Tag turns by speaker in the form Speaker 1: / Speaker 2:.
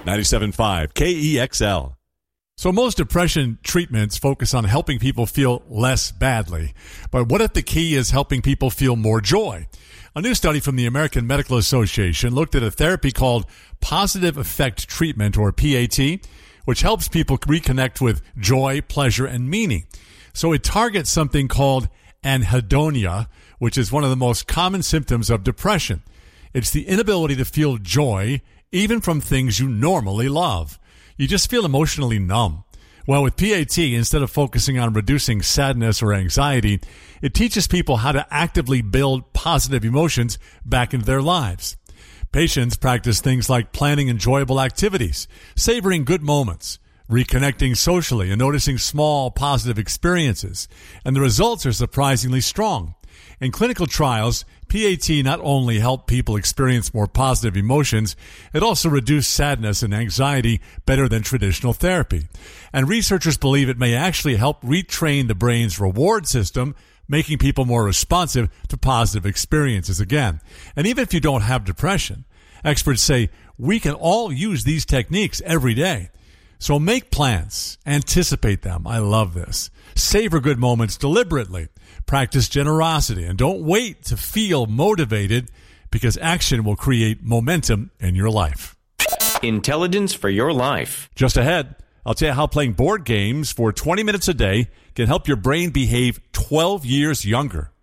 Speaker 1: 97.5 KEXL.
Speaker 2: So most depression treatments focus on helping people feel less badly. But what if the key is helping people feel more joy? A new study from the American Medical Association looked at a therapy called Positive Effect Treatment, or PAT, which helps people reconnect with joy, pleasure, and meaning. So it targets something called anhedonia, which is one of the most common symptoms of depression. It's the inability to feel joy, even from things you normally love. You just feel emotionally numb. Well, with PAT, instead of focusing on reducing sadness or anxiety, it teaches people how to actively build positive emotions back into their lives. Patients practice things like planning enjoyable activities, savoring good moments, reconnecting socially, and noticing small positive experiences. And the results are surprisingly strong. In clinical trials, PAT not only helped people experience more positive emotions, it also reduced sadness and anxiety better than traditional therapy. And researchers believe it may actually help retrain the brain's reward system, making people more responsive to positive experiences again. And even if you don't have depression, experts say we can all use these techniques every day. So make plans, anticipate them. I love this. Savor good moments deliberately. Practice generosity, and don't wait to feel motivated, because action will create momentum in your life.
Speaker 3: Intelligence for your life.
Speaker 1: Just ahead, I'll tell you how playing board games for 20 minutes a day can help your brain behave 12 years younger.